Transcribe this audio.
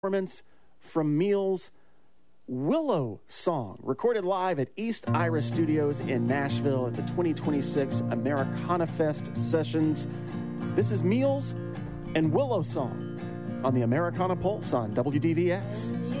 performance from Meals' Willow Song, recorded live at East Iris Studios in Nashville at the 2026 Americana Fest sessions. This is Meals and Willow Song on the Americana Pulse on WDVX.